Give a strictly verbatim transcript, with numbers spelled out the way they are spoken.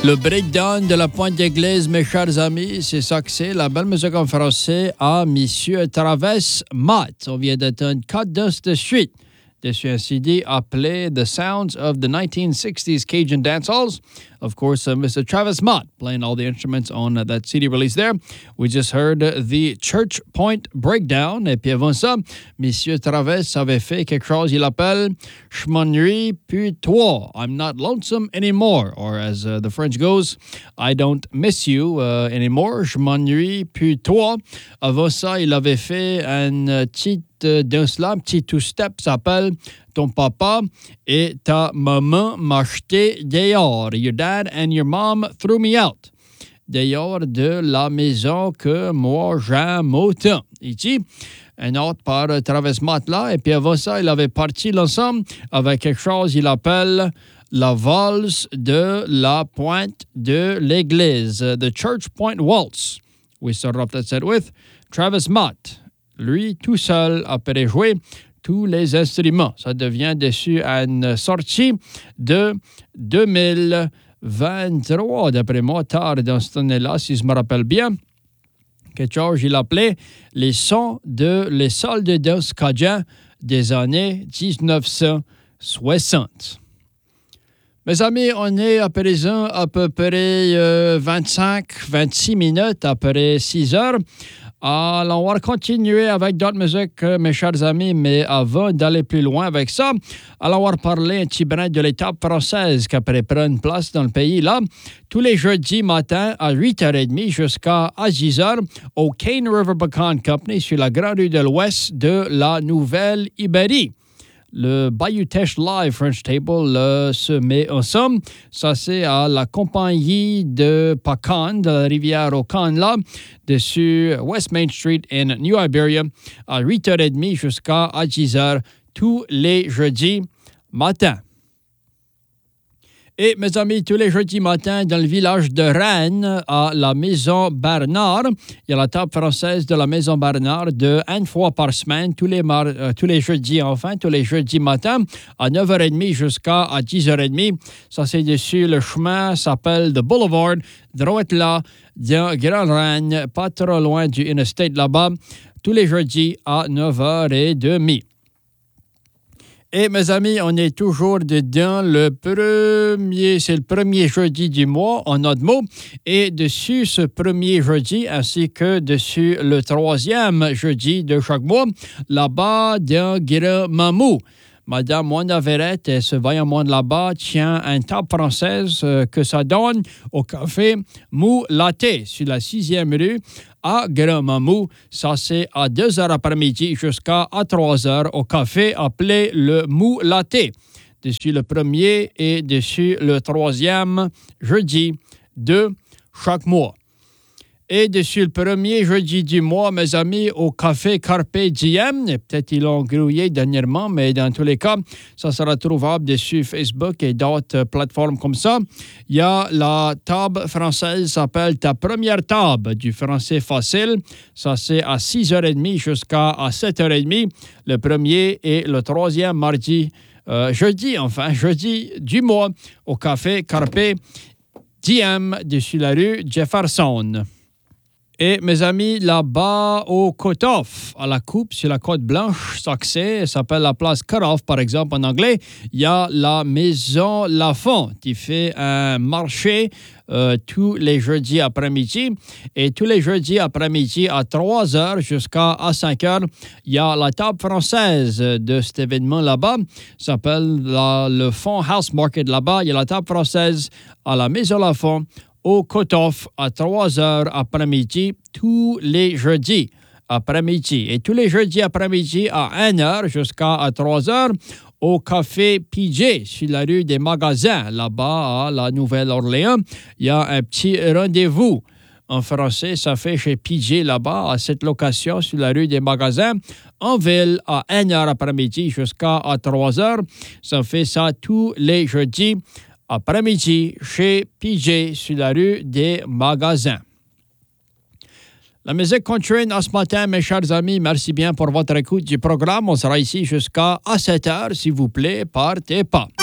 Le breakdown de la Pointe d'église, mes chers amis, c'est ça que c'est. La belle musique en français à Monsieur Travis Mott. On vient d'entendre Cut Dust Street dessus un C D appelé The Sounds of the nineteen sixties Cajun Dance Halls. Of course, uh, Mister Travis Mott playing all the instruments on uh, that C D release there. We just heard uh, the Church Point Breakdown. Et puis avant ça, Monsieur Travis avait fait quelque chose, il appelle « Je m'ennuie plus toi ». I'm not lonesome anymore. Or as uh, the French goes, I don't miss you uh, anymore. Je m'ennuie plus toi. Avant ça, il avait fait un uh, petit uh, d'un slam, petit two-step, s'appelle « Ton papa et ta maman m'a jeté dehors ». Your dad and your mom threw me out. Dehors de la maison que moi j'aime autant. Ici, un autre par Travis Mott là. Et puis avant ça, il avait parti l'ensemble avec quelque chose qu'il appelle la valse de la pointe de l'église. The Church Point Waltz. We started off that set with Travis Mott. Lui, tout seul, après jouer tous les instruments. Ça devient dessus une sortie de deux mille vingt-trois, d'après moi, tard dans cette année-là, si je me rappelle bien. Quelque chose, il appelait les sons de les salles de danse cajun des années dix-neuf cent soixante. Mes amis, on est à présent à peu près euh, vingt-cinq à vingt-six minutes après six heures. Alors, on va continuer avec d'autres musiques, mes chers amis, mais avant d'aller plus loin avec ça, alors on va parler un petit brin de l'étape française qui après prend une place dans le pays, là, tous les jeudis matin à huit heures trente jusqu'à dix heures au Cane River Pecan Company sur la grande rue de l'Ouest de la Nouvelle-Ibérie. Le Bayou Teche Live French Table euh, se met ensemble. Ça, c'est à la compagnie de Pacan, de la rivière Ocan, là, dessus West Main Street in New Iberia, à huit heures trente jusqu'à dix heures tous les jeudis matins. Et, mes amis, tous les jeudis matins, dans le village de Rennes, à la Maison Bernard, il y a la table française de la Maison Bernard de une fois par semaine, tous les, mar- euh, tous les jeudis, enfin, tous les jeudis matins, à neuf heures trente jusqu'à dix heures trente. Ça, c'est dessus. Le chemin s'appelle The Boulevard, droite là, dans Grand Rennes, pas trop loin du Interstate là-bas, tous les jeudis à neuf heures trente. Et mes amis, on est toujours dedans le premier, c'est le premier jeudi du mois en autre mot. Et dessus ce premier jeudi, ainsi que dessus le troisième jeudi de chaque mois, là-bas dans Grand Mamou. Madame Wanda Verrette et ce vaillant monde là-bas tient une table française euh, que ça donne au café Mou Latte sur la sixième rue à Grand Mamou. Ça, c'est à deux heures après-midi jusqu'à trois heures au café appelé le Mou Latte. Dessus le premier et dessus le troisième jeudi de chaque mois. Et dessus le premier jeudi du mois, mes amis, au café Carpe Diem. Peut-être ils l'ont grouillé dernièrement, mais dans tous les cas, ça sera trouvable dessus Facebook et d'autres plateformes comme ça. Il y a la table française qui s'appelle Ta première table du français facile. Ça, c'est à six heures trente jusqu'à sept heures trente. Le premier et le troisième mardi, euh, jeudi, enfin, jeudi du mois, au café Carpe Diem, dessus la rue Jefferson. Et mes amis, là-bas au Cut-Off, à la coupe sur la côte blanche, ça que c'est, ça s'appelle la place Cut-Off, par exemple, en anglais. Il y a la maison Lafont qui fait un marché euh, tous les jeudis après-midi. Et tous les jeudis après-midi à trois heures jusqu'à cinq heures, il y a la table française de cet événement là-bas. Ça s'appelle la, le Fond House Market là-bas. Il y a la table française à la maison Lafont au Cut-Off à trois heures après-midi, tous les jeudis après-midi. Et tous les jeudis après-midi à une heure jusqu'à trois heures au café P J sur la rue des Magasins, là-bas à la Nouvelle-Orléans. Il y a un petit rendez-vous. En français, ça fait chez P J là-bas, à cette location sur la rue des Magasins, en ville, à une heure après-midi jusqu'à trois heures. Ça fait ça tous les jeudis après-midi chez P J sur la rue des Magasins. La musique continue en ce matin, mes chers amis. Merci bien pour votre écoute du programme. On sera ici jusqu'à sept heures, s'il vous plaît. Partez pas.